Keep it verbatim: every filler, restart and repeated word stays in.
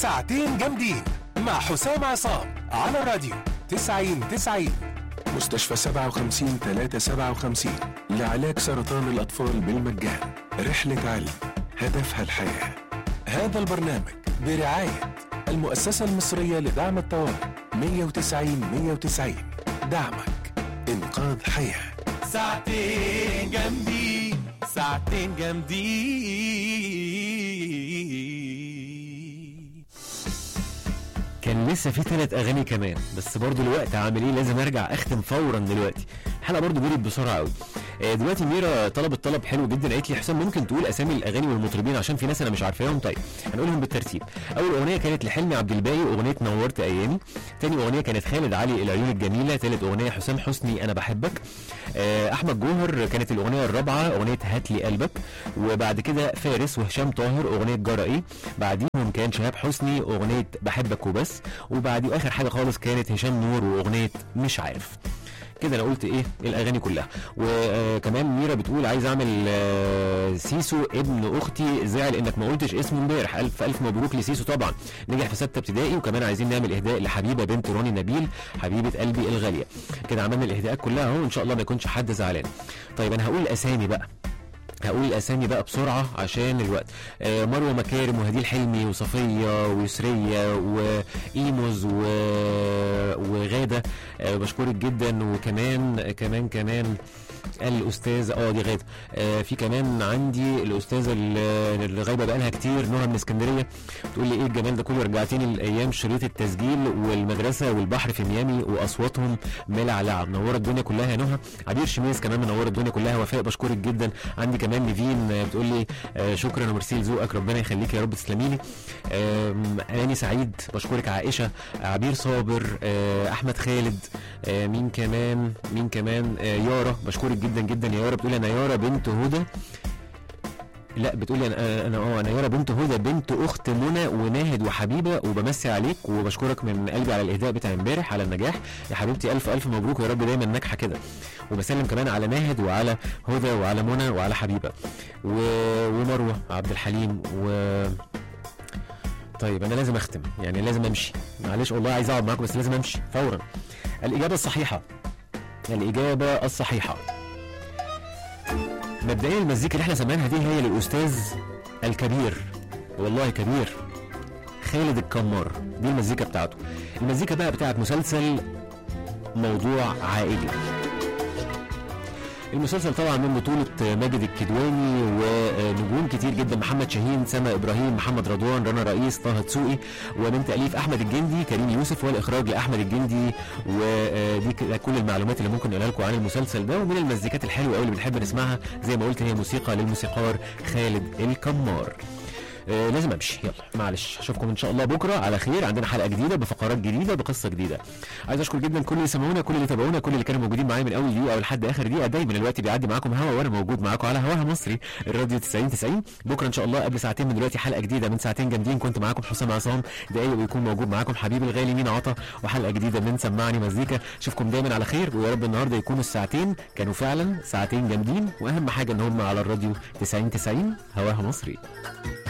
ساعتين جامدين مع حسام عصام على الراديو تسعين تسعين. مستشفى سبعة وخمسين ثلاثة سبعة وخمسين لعلاج سرطان الأطفال بالمجان. رحلة علم هدفها الحياة. هذا البرنامج برعاية المؤسسة المصرية لدعم الطوارئ مية وتسعين مية وتسعين. دعمك إنقاذ حياة. ساعتين جامدين ساعتين جامدين. كان لسه في ثلاث اغاني كمان بس برضو الوقت عامل ايه، لازم ارجع اختم فورا دلوقتي. الحلقه برضو جريت بسرعه قوي. دلوقتي ميرا طلبت طلب حلو جدا، قالت لي حسام ممكن تقول اسامي الاغاني والمطربين عشان في ناس انا مش عارفاهم. طيب هنقولهم بالترتيب. اول اغنيه كانت لحلمي عبد الباقي اغنيه نورت ايامي. تاني اغنيه كانت خالد علي العيون الجميله. تالت اغنيه حسام حسني انا بحبك. احمد جوهر كانت الاغنيه الرابعه اغنيه هات لي قلبك. وبعد كده فارس وهشام طاهر اغنيه جرأي. بعديهم كان شهاب حسني اغنيه بحبك وبس. وبعد اخر حاجه خالص كانت هشام نور واغنيه مش عارف. كده انا قلت ايه الاغاني كلها. وكمان ميرا بتقول عايز اعمل سيسو ابن اختي زعل انك ما قلتش اسمه امبارح. الف الف مبروك لسيسو، طبعا نجح في سته ابتدائي. وكمان عايزين نعمل اهداء لحبيبه بنت روني نبيل حبيبه قلبي الغاليه. كده عملنا الاهداءات كلها اهو، ان شاء الله ما يكونش حد زعلان. طيب انا هقول الاسامي بقى هقول الاسامي بقى بسرعه عشان الوقت. آه مروه مكارم وهديل حلمي وصفيه ويسريه وايموز و... وغاده. آه بشكرك جدا. وكمان كمان كمان الاستاذ اه دي غاده. آه في كمان عندي الاستاذه اللي غايبه بقالها كتير نهى من اسكندريه، بتقول لي ايه الجمال ده كله، رجعتيني لايام شريط التسجيل والمدرسه والبحر في ميامي واصواتهم ملعلعه. منوره الدنيا كلها يا نهى. عبير شميس كمان منوره الدنيا كلها. وفاء بشكرك جدا. عندي كمان نيفين بتقول لي آه شكرا وميرسي لذوقك، ربنا يخليك يا رب، تسلمي لي. آه اماني سعيد بشكرك. عائشه عبير صابر. آه احمد خالد. آه مين كمان مين كمان آه يارا بشكرك جدا جدا يا يارا. بتقولي انا يارا بنت هدى. لا بتقولي انا انا اه انا يارا بنت هدى بنت اخت منى وناهد وحبيبه وبمسي عليك وبشكرك من قلبي على الاهداء بتاع امبارح على النجاح يا حبيبتي. الف الف مبروك يا رب دايما ناجحه كده. وبسلم كمان على ناهد وعلى هدى وعلى منى وعلى حبيبه و... ومروه عبد الحليم و طيب انا لازم اختم يعني لازم امشي، معلش والله عايز اقعد معاكم بس لازم امشي فورا. الاجابه الصحيحه الاجابه الصحيحه مبدئيا المزيكا اللي احنا سمعناها دي هي للاستاذ الكبير، والله كبير، خالد الكمار. دي المزيكا بتاعته. المزيكا بقى بتاعت مسلسل موضوع عائلي. المسلسل طبعا من بطولة ماجد الكدواني ونجوم كتير جدا، محمد شاهين، سما ابراهيم، محمد رضوان، رنا رئيس، طه دسوقي، ومن تأليف احمد الجندي، كريم يوسف، والاخراج لاحمد الجندي. ودي كل المعلومات اللي ممكن نقولها لكم عن المسلسل ده. ومن المزيكات الحلوه قوي اللي بنحب نسمعها زي ما قلت هي موسيقى للموسيقار خالد الكمار. آه لازم امشي، يلا معلش، اشوفكم ان شاء الله بكره على خير. عندنا حلقه جديده بفقرات جديده بقصه جديده. عايز اشكر جدا كل اللي سمعونا، كل اللي تابعونا، كل اللي كانوا موجودين معايا من اول دقيقه لحد اخر دقيقه. دايما الوقت بيعدي معاكم هوا وانا موجود معاكم على هواها مصري الراديو تسعين تسعين. بكره ان شاء الله قبل ساعتين من دلوقتي حلقه جديده من ساعتين جامدين. كنت معاكم حسام عصام دقايق ويكون موجود معاكم حبيبي الغالي مين عطا، وحلقه جديده من سمعني مزيكا. اشوفكم دايما على خير، ويا رب النهارده يكونوا الساعتين كانوا فعلا ساعتين جامدين، واهم حاجه ان هم على الراديو تسعين تسعين هواها مصري.